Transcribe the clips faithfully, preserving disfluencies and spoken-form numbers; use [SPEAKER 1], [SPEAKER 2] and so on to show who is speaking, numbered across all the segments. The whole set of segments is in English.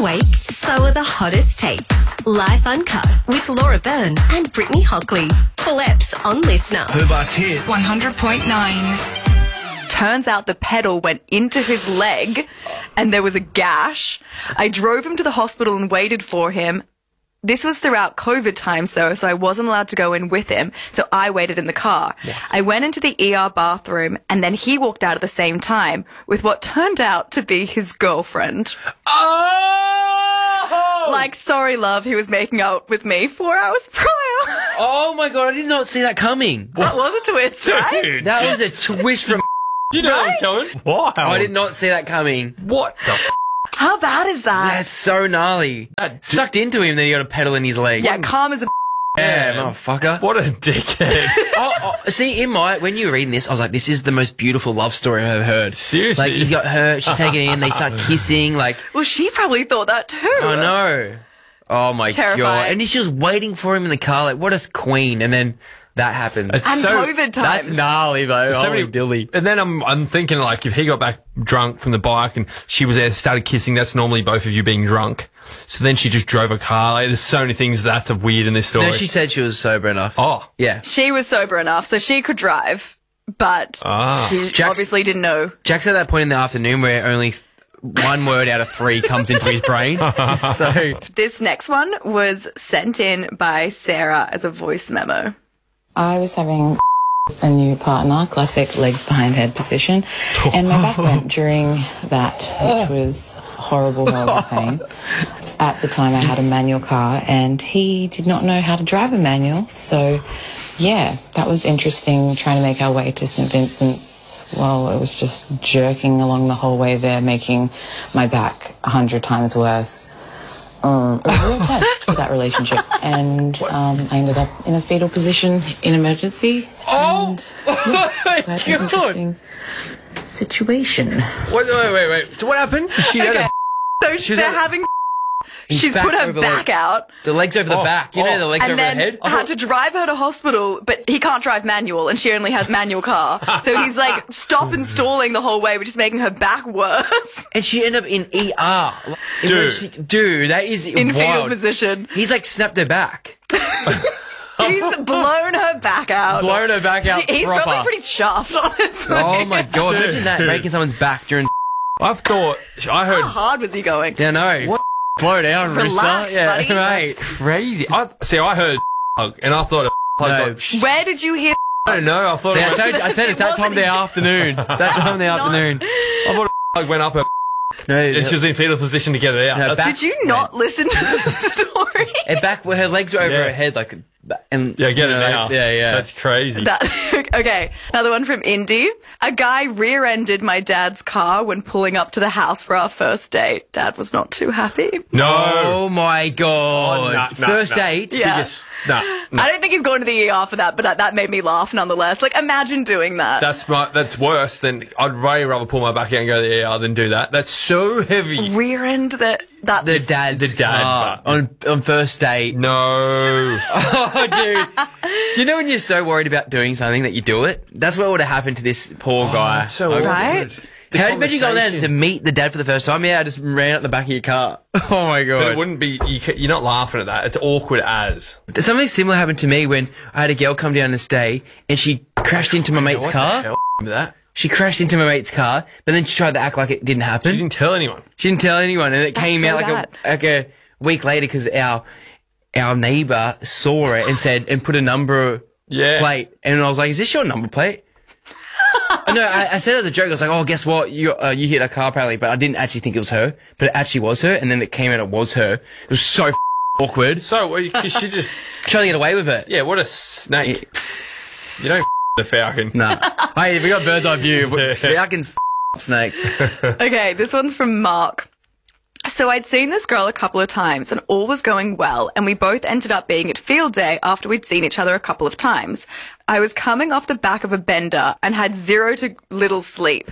[SPEAKER 1] awake, so are the hottest takes. Life Uncut with Laura Byrne and Brittany Hockley. Full eps on Listener.
[SPEAKER 2] Herbart's hit.
[SPEAKER 3] one hundred point nine. Turns out the pedal went into his leg and there was a gash. I drove him to the hospital and waited for him. This was throughout COVID times, though, so I wasn't allowed to go in with him, so I waited in the car. What? I went into the E R bathroom, and then he walked out at the same time with what turned out to be his girlfriend.
[SPEAKER 4] Oh!
[SPEAKER 3] Like, sorry, love, he was making out with me four hours prior.
[SPEAKER 4] Oh, my God, I did not see that coming.
[SPEAKER 3] That was a twist, right?
[SPEAKER 4] Dude, that was a twist from...
[SPEAKER 2] Do you know right? what was coming? Wow.
[SPEAKER 4] I did not see that coming.
[SPEAKER 2] What the f***?
[SPEAKER 3] How bad is that?
[SPEAKER 4] That's so gnarly. That sucked into him that he got a pedal in his leg.
[SPEAKER 3] Yeah, calm as a
[SPEAKER 4] Yeah, motherfucker.
[SPEAKER 2] What a dickhead.
[SPEAKER 4] oh, oh, see, in my, when you were reading this, I was like, this is the most beautiful love story I've ever heard.
[SPEAKER 2] Seriously?
[SPEAKER 4] Like, he's got her, she's taken in, they start kissing, like...
[SPEAKER 3] Well, she probably thought that too.
[SPEAKER 4] I know. Oh, my
[SPEAKER 3] Terrifying.
[SPEAKER 4] God. And she was waiting for him in the car, like, what a queen. And then that happens.
[SPEAKER 2] It's
[SPEAKER 3] And
[SPEAKER 2] so,
[SPEAKER 3] COVID times.
[SPEAKER 4] That's gnarly, though.
[SPEAKER 2] so
[SPEAKER 4] Holy
[SPEAKER 2] many,
[SPEAKER 4] dilly.
[SPEAKER 2] And then I'm I'm thinking, like, if he got back drunk from the bike and she was there, started kissing, that's normally both of you being drunk. So then she just drove a car. Like, there's so many things that's weird in this story.
[SPEAKER 4] No, she said she was sober enough.
[SPEAKER 2] Oh.
[SPEAKER 4] Yeah.
[SPEAKER 3] She was sober enough, so she could drive, but
[SPEAKER 2] Ah.
[SPEAKER 3] she
[SPEAKER 4] Jack's-
[SPEAKER 3] obviously didn't know.
[SPEAKER 4] Jack's at that point in the afternoon where only th- one word out of three comes into his brain. So
[SPEAKER 3] This next one was sent in by Sarah as a voice memo.
[SPEAKER 5] I was having a new partner, classic legs behind head position, and my back went during that, which was horrible, horrible pain. At the time, I had a manual car, and he did not know how to drive a manual, so yeah, that was interesting, trying to make our way to Saint Vincent's. Well, it was just jerking along the whole way there, making my back a hundred times worse. Um, it was a real test for that relationship, and um, I ended up in a fetal position in emergency.
[SPEAKER 4] Oh,
[SPEAKER 5] Yeah,
[SPEAKER 4] my
[SPEAKER 5] quite an
[SPEAKER 4] God.
[SPEAKER 5] interesting situation.
[SPEAKER 4] Wait, wait, wait, wait. So what happened? She had
[SPEAKER 3] Okay.
[SPEAKER 4] a,
[SPEAKER 3] So
[SPEAKER 4] She was
[SPEAKER 3] they're
[SPEAKER 4] at-
[SPEAKER 3] having...
[SPEAKER 4] his
[SPEAKER 3] She's
[SPEAKER 4] back
[SPEAKER 3] put her
[SPEAKER 4] over
[SPEAKER 3] back
[SPEAKER 4] leg.
[SPEAKER 3] out
[SPEAKER 4] The legs over the
[SPEAKER 2] Oh,
[SPEAKER 4] back. You know,
[SPEAKER 2] oh.
[SPEAKER 4] the legs
[SPEAKER 3] and
[SPEAKER 4] over
[SPEAKER 3] then
[SPEAKER 4] her head. I
[SPEAKER 3] had
[SPEAKER 4] thought-
[SPEAKER 3] to drive her to hospital, but he can't drive manual, and she only has manual car. So he's like, stop and stalling the whole way, which is making her back worse.
[SPEAKER 4] And she ended up in E R.
[SPEAKER 2] Dude.
[SPEAKER 4] Emergency- Dude, that is
[SPEAKER 3] In fetal
[SPEAKER 4] wild.
[SPEAKER 3] position.
[SPEAKER 4] He's like snapped her back.
[SPEAKER 3] He's blown her back out.
[SPEAKER 4] Blown her back out
[SPEAKER 3] She, he's
[SPEAKER 4] proper.
[SPEAKER 3] probably pretty chuffed, honestly.
[SPEAKER 4] Oh my God,
[SPEAKER 2] Dude.
[SPEAKER 4] imagine that, breaking someone's back during...
[SPEAKER 2] I've thought, I heard...
[SPEAKER 3] How hard was he going?
[SPEAKER 4] Yeah, no.
[SPEAKER 2] What?
[SPEAKER 4] Slow down,
[SPEAKER 3] Relax,
[SPEAKER 4] Rooster. Yeah,
[SPEAKER 3] buddy.
[SPEAKER 4] mate.
[SPEAKER 2] Crazy. I See, I heard and I thought...
[SPEAKER 4] No.
[SPEAKER 2] Like,
[SPEAKER 3] Where did you hear?
[SPEAKER 2] I don't know. I thought
[SPEAKER 4] See, I,
[SPEAKER 2] it
[SPEAKER 4] told you, I said it's that time of the afternoon. It's that time of the
[SPEAKER 3] Not-
[SPEAKER 4] afternoon.
[SPEAKER 2] I thought like went up her
[SPEAKER 4] No,
[SPEAKER 2] and she was in fetal position to get it out.
[SPEAKER 4] No,
[SPEAKER 2] That's-
[SPEAKER 4] back-
[SPEAKER 3] Did you not listen to the story?
[SPEAKER 4] her back, her legs were over
[SPEAKER 2] Yeah.
[SPEAKER 4] her head, like, and
[SPEAKER 2] yeah, get
[SPEAKER 4] you
[SPEAKER 2] it
[SPEAKER 4] know,
[SPEAKER 2] now.
[SPEAKER 4] Yeah, yeah.
[SPEAKER 2] That's crazy.
[SPEAKER 3] That, okay, another one from Indy. A guy rear-ended my dad's car when pulling up to the house for our first date. Dad was not too happy.
[SPEAKER 2] no.
[SPEAKER 4] Oh my God!
[SPEAKER 2] Oh, nah, nah,
[SPEAKER 4] First
[SPEAKER 2] nah.
[SPEAKER 4] date.
[SPEAKER 3] Yeah.
[SPEAKER 2] Biggest- nah, nah.
[SPEAKER 3] I don't think he's going to the E R for that, but that, that made me laugh nonetheless. Like, imagine doing that.
[SPEAKER 2] That's my, that's worse than... I'd way rather pull my back out and go to the E R than do that. That's so heavy.
[SPEAKER 3] Rear-end that. That's
[SPEAKER 4] The dad's
[SPEAKER 2] The dad
[SPEAKER 4] car
[SPEAKER 2] button.
[SPEAKER 4] on on first date.
[SPEAKER 2] No.
[SPEAKER 4] Oh, dude! You know when you're so worried about doing something that you do it? That's what would have happened to this poor guy.
[SPEAKER 2] It's so
[SPEAKER 4] Like,
[SPEAKER 3] Right?
[SPEAKER 2] awkward. The
[SPEAKER 4] How did you imagine going there
[SPEAKER 2] conversation.
[SPEAKER 4] to meet the dad for the first time? Yeah, I just ran out the back of your car. Oh my
[SPEAKER 2] But
[SPEAKER 4] God!
[SPEAKER 2] it wouldn't be... You, ca- you're not laughing at that. It's awkward as...
[SPEAKER 4] Something similar happened to me when I had a girl come down to stay, and she crashed into my mate's
[SPEAKER 2] What
[SPEAKER 4] car.
[SPEAKER 2] the hell? Remember that?
[SPEAKER 4] She crashed into my mate's car, but then she tried to act like it didn't happen.
[SPEAKER 2] She didn't tell anyone.
[SPEAKER 4] She didn't tell anyone, and it
[SPEAKER 3] That's
[SPEAKER 4] came
[SPEAKER 3] so
[SPEAKER 4] out like
[SPEAKER 3] bad.
[SPEAKER 4] a, like a week later because our our neighbour saw it and said and put a number
[SPEAKER 2] Yeah.
[SPEAKER 4] plate, and I was like, "Is this your number plate?" No, I, I said it as a joke. I was like, "Oh, guess what? You uh, you hit a car apparently," but I didn't actually think it was her, but it actually was her, and then it came out it was her. It was so f- awkward.
[SPEAKER 2] So, well, you- she just...
[SPEAKER 4] Trying to get away with it.
[SPEAKER 2] Yeah, what a snake. You don't the falcon.
[SPEAKER 4] Nah. Hey, we got bird's eye view. Falcons f- snakes.
[SPEAKER 3] Okay, this one's from Mark. So I'd seen this girl a couple of times and all was going well, and we both ended up being at field day after we'd seen each other a couple of times. I was coming off the back of a bender and had zero to little sleep.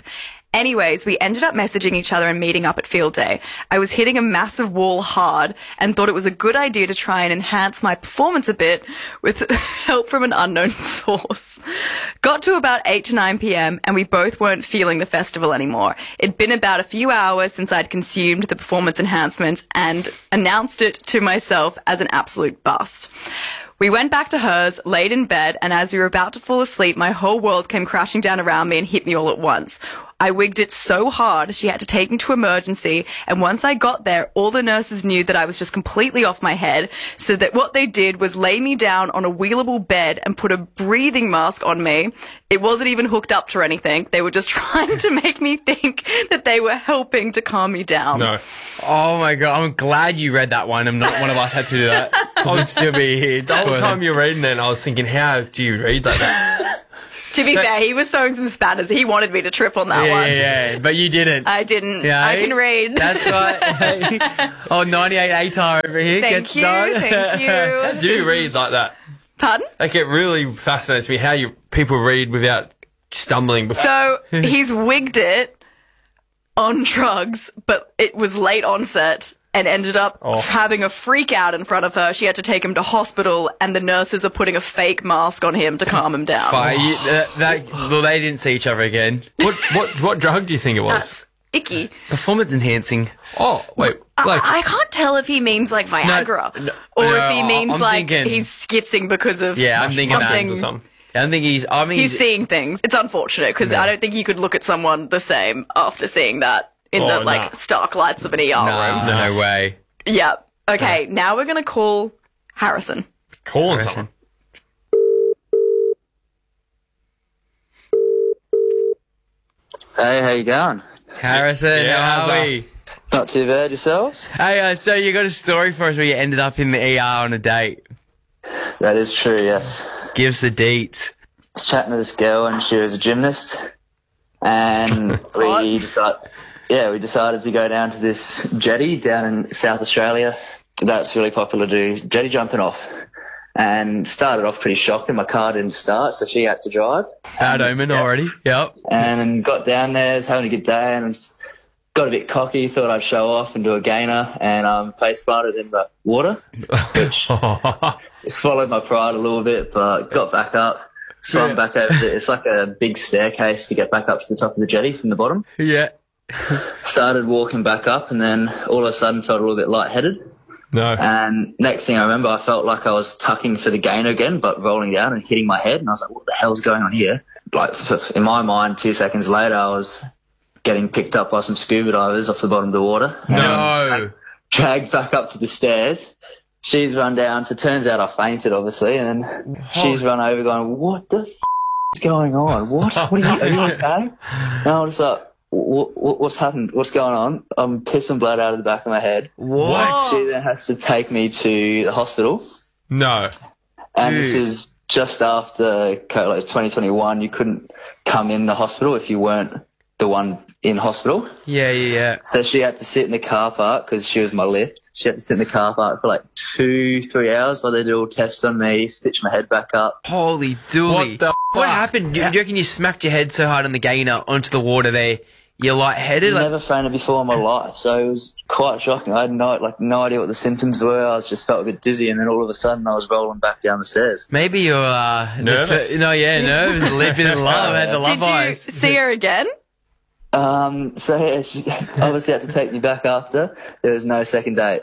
[SPEAKER 3] Anyways, we ended up messaging each other and meeting up at field day. I was hitting a massive wall hard and thought it was a good idea to try and enhance my performance a bit with help from an unknown source. Got to about eight to nine p.m. and we both weren't feeling the festival anymore. It'd been about a few hours since I'd consumed the performance enhancements and announced it to myself as an absolute bust. We went back to hers, laid in bed, and as we were about to fall asleep, my whole world came crashing down around me and hit me all at once. I wigged it so hard, she had to take me to emergency, and once I got there, all the nurses knew that I was just completely off my head, so that what they did was lay me down on a wheelable bed and put a breathing mask on me. It wasn't even hooked up to anything. They were just trying to make me think that they were helping to calm me down.
[SPEAKER 2] No.
[SPEAKER 4] Oh my god, I'm glad you read that one and not one of us had to do that. Because we'd still be here.
[SPEAKER 2] The whole time you're reading that, I was thinking, how do you read like that?
[SPEAKER 3] To be fair, he was throwing some spanners. He wanted me to trip on that
[SPEAKER 4] Yeah,
[SPEAKER 3] one.
[SPEAKER 4] yeah, yeah, but you didn't.
[SPEAKER 3] I didn't.
[SPEAKER 4] Yeah,
[SPEAKER 3] I
[SPEAKER 4] eh?
[SPEAKER 3] can read.
[SPEAKER 4] That's right. Oh, ninety-eight A T A R over here.
[SPEAKER 3] Thank
[SPEAKER 4] gets
[SPEAKER 3] you,
[SPEAKER 4] done.
[SPEAKER 3] thank you.
[SPEAKER 2] How do you read like that?
[SPEAKER 3] Pardon?
[SPEAKER 2] Like, it really fascinates me how you people read without stumbling.
[SPEAKER 3] So he's wigged it on drugs, but it was late onset and ended up
[SPEAKER 2] Oh.
[SPEAKER 3] having a freak out in front of her. She had to take him to hospital, and the nurses are putting a fake mask on him to calm him down.
[SPEAKER 4] Fire, you, that, that, well, they didn't see each other again.
[SPEAKER 2] what what what drug do you think it was?
[SPEAKER 3] That's icky.
[SPEAKER 4] Performance enhancing.
[SPEAKER 2] Oh, wait. Like,
[SPEAKER 3] I, I can't tell if he means like Viagra
[SPEAKER 4] no,
[SPEAKER 3] or
[SPEAKER 4] no,
[SPEAKER 3] if he means
[SPEAKER 4] I'm
[SPEAKER 3] like
[SPEAKER 4] thinking-
[SPEAKER 3] he's skitzing because of
[SPEAKER 4] Yeah, I'm thinking that.
[SPEAKER 3] something.
[SPEAKER 2] or something.
[SPEAKER 4] I don't think he's. I mean,
[SPEAKER 3] He's seeing things. It's unfortunate because I don't think you could look at someone the same after seeing that in
[SPEAKER 2] Oh,
[SPEAKER 3] the like
[SPEAKER 2] nah.
[SPEAKER 3] stark lights of an E R room.
[SPEAKER 4] no, no way.
[SPEAKER 3] Yeah. Okay, now we're going to call Harrison.
[SPEAKER 2] calling
[SPEAKER 4] Harrison.
[SPEAKER 2] someone.
[SPEAKER 6] Hey, how you going?
[SPEAKER 4] Harrison,
[SPEAKER 2] Yeah,
[SPEAKER 4] how
[SPEAKER 2] how's
[SPEAKER 4] are
[SPEAKER 2] that?
[SPEAKER 4] we?
[SPEAKER 6] Not too bad yourselves?
[SPEAKER 4] Hey, uh, so you got a story for us where you ended up in the E R on a date.
[SPEAKER 6] That is true, yes.
[SPEAKER 4] Give us the deets.
[SPEAKER 6] I was chatting to this girl and she was a gymnast. And we decided, yeah, we decided to go down to this jetty down in South Australia. That's really popular to do jetty jumping off. And started off pretty shocking. My car didn't start, so she had to drive.
[SPEAKER 4] Bad omen already. Yep.
[SPEAKER 6] And got down there, was having a good day, and got a bit cocky, thought I'd show off and do a gainer, and um, face planted in the water, which swallowed my pride a little bit, but got back up, swam
[SPEAKER 2] Yeah.
[SPEAKER 6] back over. The, it's like a big staircase to get back up to the top of the jetty from the bottom.
[SPEAKER 4] Yeah.
[SPEAKER 6] Started walking back up, and then all of a sudden felt a little bit lightheaded.
[SPEAKER 2] No.
[SPEAKER 6] And next thing I remember, I felt like I was tucking for the gainer again, but rolling down and hitting my head. And I was like, what the hell's going on here? Like, in my mind, two seconds later, I was getting picked up by some scuba divers off the bottom of the water.
[SPEAKER 4] No.
[SPEAKER 6] Dragged back up to the stairs. She's run down. So it turns out I fainted, obviously. And then she's run over going, what the f*** is going on? What? What are you, are you okay? And I was like, what, what, what's happened? What's going on? I'm pissing blood out of the back of my head.
[SPEAKER 4] What?
[SPEAKER 6] She then has to take me to the hospital.
[SPEAKER 2] No.
[SPEAKER 6] And this
[SPEAKER 4] Dude.
[SPEAKER 6] is just after co- like twenty twenty-one. You couldn't come in the hospital if you weren't the one in hospital.
[SPEAKER 4] Yeah, yeah, yeah.
[SPEAKER 6] So she had to sit in the car park because she was my lift. She had to sit in the car park for like two, three hours while they did all tests on me, stitch my head back up.
[SPEAKER 4] Holy dooly.
[SPEAKER 2] What the
[SPEAKER 4] What
[SPEAKER 2] fuck?
[SPEAKER 4] happened? Do you, do you reckon you smacked your head so hard on the gainer onto the water there, you're lightheaded? Like,
[SPEAKER 6] Never fainted before in my life, so it was quite shocking. I had no like no idea what the symptoms were. I was just felt a bit dizzy, and then all of a sudden I was rolling back down the sters.
[SPEAKER 4] maybe you're, uh...
[SPEAKER 2] Nervous?
[SPEAKER 4] No, yeah, nervous. Living in love. Had the love
[SPEAKER 3] Did you
[SPEAKER 4] eyes.
[SPEAKER 3] see her again?
[SPEAKER 6] Um, so yeah, she obviously had to take me back after. There was no second date.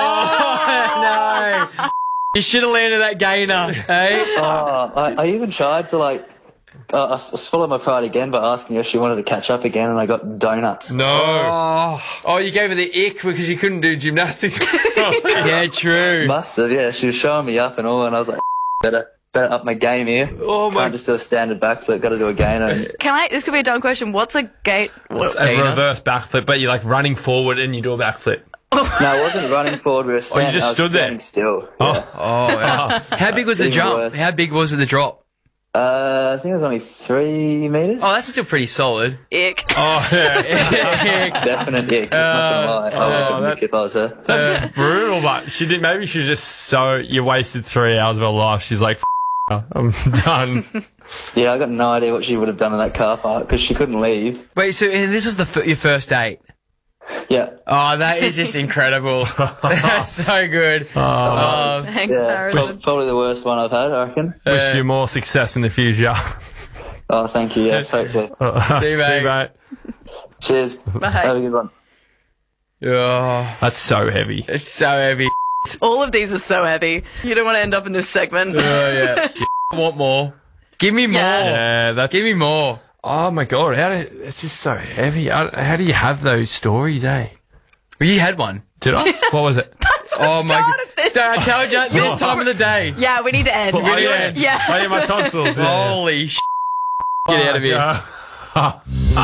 [SPEAKER 4] Oh, no. You should have landed that gainer, hey?
[SPEAKER 6] Oh, I, I even tried to like, uh, I, I swallowed my pride again by asking her if she wanted to catch up again, and I got donuts.
[SPEAKER 2] No.
[SPEAKER 4] Oh,
[SPEAKER 2] Oh, you gave her the ick because you couldn't do gymnastics.
[SPEAKER 4] yeah, true.
[SPEAKER 6] Must have, yeah. She was showing me up and all, and I was like, better, better up my game here.
[SPEAKER 2] Oh my.
[SPEAKER 6] Can't just do a standard backflip. Got to do a gainer. And
[SPEAKER 3] Can I? This could be a dumb question. What's a gate?
[SPEAKER 2] It's a
[SPEAKER 4] Gainer?
[SPEAKER 2] reverse backflip, but you're like running forward and you do a backflip.
[SPEAKER 6] no, I wasn't running forward. We were standing.
[SPEAKER 2] just
[SPEAKER 6] I was
[SPEAKER 2] stood there?
[SPEAKER 6] standing still.
[SPEAKER 2] Oh.
[SPEAKER 6] Yeah.
[SPEAKER 4] Oh, yeah. How big was the
[SPEAKER 6] Even
[SPEAKER 4] jump?
[SPEAKER 6] worse.
[SPEAKER 4] How big was the drop?
[SPEAKER 6] Uh, I think it was only three meters.
[SPEAKER 4] Oh, that's still pretty solid.
[SPEAKER 3] Ick.
[SPEAKER 2] Oh, yeah.
[SPEAKER 6] Definite ick. not gonna lie. I
[SPEAKER 2] oh,
[SPEAKER 6] wouldn't
[SPEAKER 2] that-
[SPEAKER 6] nick if I was her.
[SPEAKER 2] That's brutal, but she did. Maybe she was just so you wasted three hours of her life. She's like, F- I'm done.
[SPEAKER 6] Yeah, I got no idea what she would have done in that car park because she couldn't leave.
[SPEAKER 4] Wait, so and this was the f- your first date?
[SPEAKER 6] Yeah.
[SPEAKER 4] Oh, that is just incredible. That's so good. Oh,
[SPEAKER 3] Thanks,
[SPEAKER 6] Yeah,
[SPEAKER 3] Harrison.
[SPEAKER 6] prob- probably the worst one I've had, I reckon.
[SPEAKER 2] Wish you more success in the future.
[SPEAKER 6] Oh, thank you. Yes, hopefully.
[SPEAKER 4] See you, mate.
[SPEAKER 2] mate.
[SPEAKER 6] Cheers.
[SPEAKER 3] Bye.
[SPEAKER 6] Have a good one.
[SPEAKER 4] oh,
[SPEAKER 2] That's so heavy.
[SPEAKER 4] it's so heavy.
[SPEAKER 3] All of these are so heavy. You don't want to end up in this segment.
[SPEAKER 4] Oh, yeah. I want more. Give me more.
[SPEAKER 3] Yeah.
[SPEAKER 2] Yeah, that's.
[SPEAKER 4] Give me more.
[SPEAKER 2] Oh my god, how do, it's just so heavy. How, how do you have those stories, eh?
[SPEAKER 4] Well, you had one.
[SPEAKER 2] Did I? What was it?
[SPEAKER 4] Oh my
[SPEAKER 3] started
[SPEAKER 4] god.
[SPEAKER 3] this.
[SPEAKER 4] Dad, I told you this time of the day.
[SPEAKER 3] Yeah, we need to end.
[SPEAKER 2] Oh, yeah.
[SPEAKER 3] Yeah.
[SPEAKER 2] Oh, yeah, my tonsils. Yeah.
[SPEAKER 4] Holy sh! Get out of here.
[SPEAKER 2] Uh,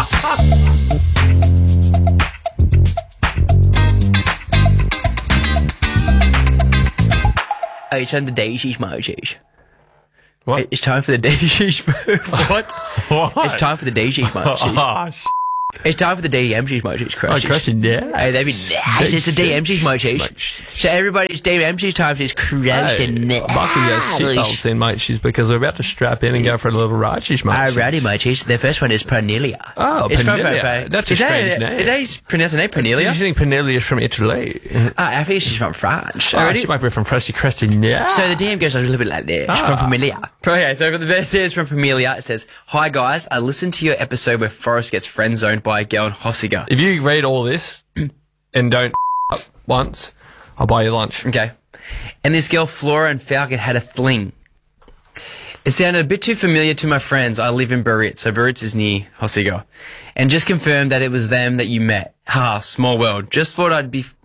[SPEAKER 4] Oh, it's time for the day sheesh emojis.
[SPEAKER 2] what?
[SPEAKER 4] It's time for the day sheesh. What?
[SPEAKER 2] What?
[SPEAKER 4] It's time for the day sheesh emojis.
[SPEAKER 2] Oh, sh-
[SPEAKER 4] It's time for the D M sheesh emojis.
[SPEAKER 2] oh,
[SPEAKER 4] Crushes.
[SPEAKER 2] question, yeah.
[SPEAKER 4] Hey, that'd be nice. It's the D M sheesh emojis. So everybody's D M sheesh time is crushed
[SPEAKER 2] Hey,
[SPEAKER 4] and
[SPEAKER 2] buckle your seatbelts in, mate, she's because we're about to strap in and go for a little ride, she's mate.
[SPEAKER 4] Alrighty, emojis. The first one is Pernelia.
[SPEAKER 2] Oh,
[SPEAKER 4] It's from-
[SPEAKER 2] Pernelia. That's a
[SPEAKER 4] is that-
[SPEAKER 2] strange name.
[SPEAKER 4] Is that his pronounced name,
[SPEAKER 2] Do you
[SPEAKER 4] Pernelia?
[SPEAKER 2] think Penelope is from Italy?
[SPEAKER 4] Ah, I think she's from France.
[SPEAKER 2] Oh,
[SPEAKER 4] Alrighty.
[SPEAKER 2] she might be from Frosty Crusty, yeah.
[SPEAKER 4] So the D M goes a little bit like this.
[SPEAKER 2] Ah.
[SPEAKER 4] From Familia. Okay, so for the best is from Familia, it says, "Hi guys, I listened to your episode where Forrest gets friend zoned by a girl in Hossiger."
[SPEAKER 2] If you read all this and don't up once, I'll buy you lunch.
[SPEAKER 4] Okay. And this girl, Flora and Falcon, had a fling. It sounded a bit too familiar to my friends. I live in Biarritz, so Biarritz is near Hossiger. And just confirmed that it was them that you met. Ha, small world. Just thought I'd be...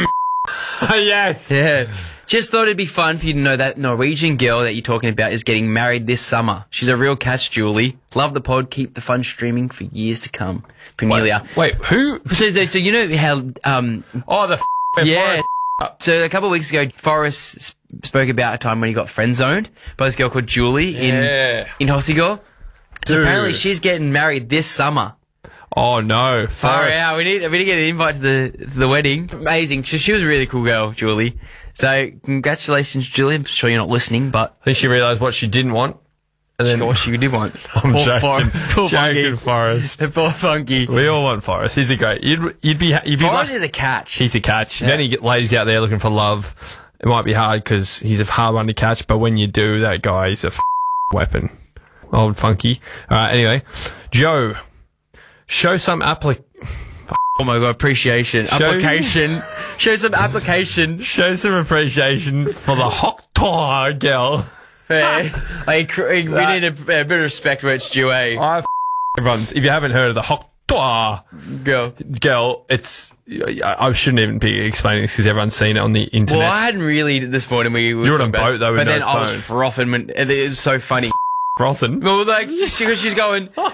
[SPEAKER 2] Yes.
[SPEAKER 4] Yeah. Just thought it'd be fun for you to know that Norwegian girl that you're talking about is getting married this summer. She's a real catch, Julie. Love the pod. Keep the fun streaming for years to come. Penelia.
[SPEAKER 2] Wait, who?
[SPEAKER 4] So, so, so you know how... Um,
[SPEAKER 2] Oh, the f-
[SPEAKER 4] yeah.
[SPEAKER 2] Forrest.
[SPEAKER 4] So a couple of weeks ago, Forrest s- spoke about a time when he got friend zoned by this girl called Julie in
[SPEAKER 2] Yeah.
[SPEAKER 4] in Hossiger. So
[SPEAKER 2] Dude.
[SPEAKER 4] apparently she's getting married this summer.
[SPEAKER 2] Oh no,
[SPEAKER 4] Far
[SPEAKER 2] Forrest.
[SPEAKER 4] out. We need we need to get an invite to the to the wedding. Amazing. She, she was a really cool girl, Julie. So congratulations, Julie. I'm sure you're not listening, but
[SPEAKER 2] I think she realised what she didn't want, and then
[SPEAKER 4] what she did want.
[SPEAKER 2] I'm
[SPEAKER 4] Poor
[SPEAKER 2] joking.
[SPEAKER 4] For- poor
[SPEAKER 2] joking,
[SPEAKER 4] Funky.
[SPEAKER 2] Forrest.
[SPEAKER 4] Poor Funky.
[SPEAKER 2] We all want Forrest. He's a great. You'd you'd be you'd be
[SPEAKER 4] Forrest
[SPEAKER 2] lucky-
[SPEAKER 4] is a catch.
[SPEAKER 2] He's a catch.
[SPEAKER 4] Yeah.
[SPEAKER 2] If any get ladies out there looking for love, it might be hard because he's a hard one to catch. But when you do, that guy is a f- weapon. Old Funky. All right. Anyway, Joe, show some applic.
[SPEAKER 4] Oh my god, appreciation.
[SPEAKER 2] Show-
[SPEAKER 4] Application. Show some application.
[SPEAKER 2] Show some appreciation for the hot dog girl.
[SPEAKER 4] Hey, I, cr- we need a, a bit of respect where it's due, eh?
[SPEAKER 2] I f- everyone's. If you haven't heard of the hot dog
[SPEAKER 4] Go.
[SPEAKER 2] girl, it's. I, I shouldn't even be explaining this because everyone's seen it on the internet.
[SPEAKER 4] Well, I hadn't really this morning. We were
[SPEAKER 2] You were on a
[SPEAKER 4] talking about-
[SPEAKER 2] boat, though, with
[SPEAKER 4] but
[SPEAKER 2] no
[SPEAKER 4] then I was
[SPEAKER 2] phone.
[SPEAKER 4] frothing. When, and it was so funny.
[SPEAKER 2] Frothing.
[SPEAKER 4] Well, like just because she's going. oh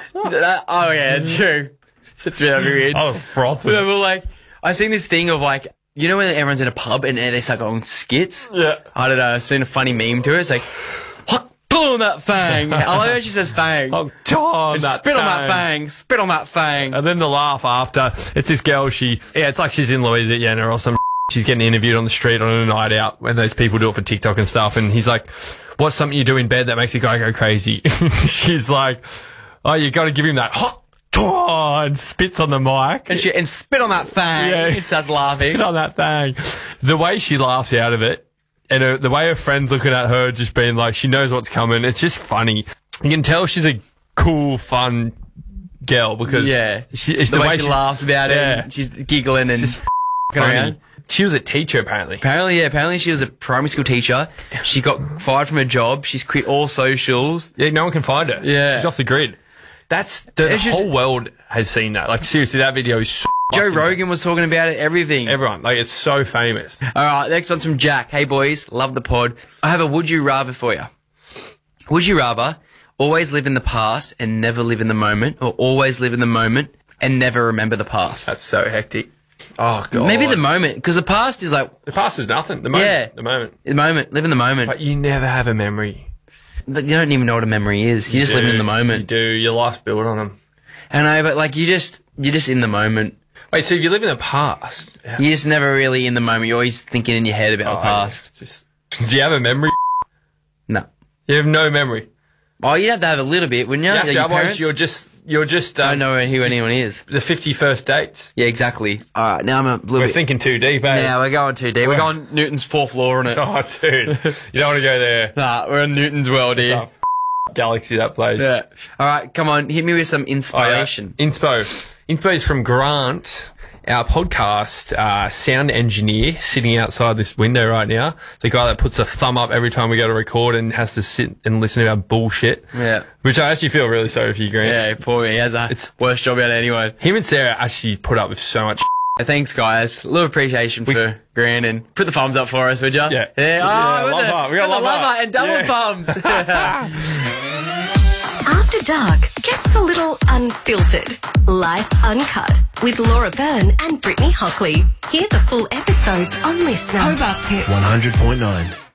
[SPEAKER 4] yeah, it's true. It's really weird.
[SPEAKER 2] I was frothing.
[SPEAKER 4] But well, like I seen this thing of like you know when everyone's in a pub and they start going skits.
[SPEAKER 2] Yeah.
[SPEAKER 4] I don't know. I've seen a funny meme to it. It's like, hot on that thing. I like how she says thing.
[SPEAKER 2] Hot dog.
[SPEAKER 4] And
[SPEAKER 2] that
[SPEAKER 4] spit on that
[SPEAKER 2] thing.
[SPEAKER 4] thing. Spit on that thing.
[SPEAKER 2] And then the laugh after, it's this girl, she, yeah, it's like she's in Louisiana or some, she's getting interviewed on the street on a night out when those people do it for TikTok and stuff. And he's like, what's something you do in bed that makes a guy go crazy? She's like, oh, you got to give him that hot dog and spits on the mic.
[SPEAKER 4] And she and spit on that thing.
[SPEAKER 2] Yeah.
[SPEAKER 4] She starts laughing.
[SPEAKER 2] Spit on that thing. The way she laughs out of it, and her, the way her friend's looking at her, just being like, she knows what's coming. It's just funny. You can tell she's a cool, fun girl because
[SPEAKER 4] Yeah.
[SPEAKER 2] she, it's
[SPEAKER 4] the, way, she, laughs about it.
[SPEAKER 2] Yeah.
[SPEAKER 4] And she's giggling and
[SPEAKER 2] It's just
[SPEAKER 4] f***ing
[SPEAKER 2] funny.
[SPEAKER 4] around.
[SPEAKER 2] She was a teacher apparently.
[SPEAKER 4] Apparently, yeah, apparently she was a primary school teacher. She got fired from her job. She's quit all socials.
[SPEAKER 2] Yeah, no one can find her.
[SPEAKER 4] Yeah.
[SPEAKER 2] She's off the grid. That's the, the
[SPEAKER 4] It's just-
[SPEAKER 2] whole world has seen that. Like seriously, that video is so
[SPEAKER 4] Joe
[SPEAKER 2] fucking-
[SPEAKER 4] Rogan was talking about it, everything.
[SPEAKER 2] Everyone, like it's so famous.
[SPEAKER 4] All right, next one's from Jack. Hey, boys, love the pod. I have a would you rather for you. Would you rather always live in the past and never live in the moment, or always live in the moment and never remember the past?
[SPEAKER 2] That's so hectic. Oh god.
[SPEAKER 4] Maybe the moment, because the past is like
[SPEAKER 2] the past is nothing. The moment.
[SPEAKER 4] Yeah.
[SPEAKER 2] The moment.
[SPEAKER 4] the moment. Live in the moment,
[SPEAKER 2] But you never have a memory.
[SPEAKER 4] but you don't even know what a memory is. You're just living in the
[SPEAKER 2] You
[SPEAKER 4] moment.
[SPEAKER 2] do. Your life's built on them.
[SPEAKER 4] I know, but like you just you're just in the moment.
[SPEAKER 2] Wait, so if you live in the past, how-
[SPEAKER 4] You're just never really in the moment. You're always thinking in your head about the
[SPEAKER 2] Oh,
[SPEAKER 4] past.
[SPEAKER 2] yeah, it's just, do you have a memory?
[SPEAKER 4] No.
[SPEAKER 2] You have no memory.
[SPEAKER 4] Oh, you'd have to have a little bit, wouldn't you?
[SPEAKER 2] Actually,
[SPEAKER 4] Your
[SPEAKER 2] otherwise
[SPEAKER 4] parents?
[SPEAKER 2] you're just you're just um,
[SPEAKER 4] I don't know who anyone is.
[SPEAKER 2] the fifty-first dates.
[SPEAKER 4] Yeah, exactly. All right, now I'm a little
[SPEAKER 2] We're
[SPEAKER 4] bit...
[SPEAKER 2] thinking too deep, eh?
[SPEAKER 4] Yeah, we're going too deep. We're going Newton's fourth law on it.
[SPEAKER 2] Oh, dude, you don't want to go there.
[SPEAKER 4] Nah, we're in Newton's world
[SPEAKER 2] It's
[SPEAKER 4] here.
[SPEAKER 2] a f- galaxy, that place.
[SPEAKER 4] Yeah. All right, come on, hit me with some
[SPEAKER 2] Oh, yeah.
[SPEAKER 4] inspiration.
[SPEAKER 2] Inspo. Inspo is from Grant, our podcast uh, sound engineer, sitting outside this window right now. The guy that puts a thumb up every time we go to record and has to sit and listen to our bullshit.
[SPEAKER 4] Yeah.
[SPEAKER 2] Which I actually feel really sorry for you, Grant.
[SPEAKER 4] Yeah, poor me. He has a
[SPEAKER 2] It's-
[SPEAKER 4] worst job out of anyone.
[SPEAKER 2] Him and Sarah actually put up with so much.
[SPEAKER 4] Thanks, guys. A little appreciation for Grant, and put the thumbs up for us, would you?
[SPEAKER 2] Yeah.
[SPEAKER 4] Yeah.
[SPEAKER 2] Yeah,
[SPEAKER 4] Oh, with
[SPEAKER 2] love
[SPEAKER 4] the,
[SPEAKER 2] heart. We got
[SPEAKER 4] with the
[SPEAKER 2] love
[SPEAKER 4] love
[SPEAKER 2] heart.
[SPEAKER 4] heart and double
[SPEAKER 2] Yeah.
[SPEAKER 4] thumbs.
[SPEAKER 1] After Dark gets a little unfiltered. Life Uncut with Laura Byrne and Brittany Hockley. Hear the full episodes on Listener.
[SPEAKER 7] Hobart's Hit
[SPEAKER 8] one hundred point nine.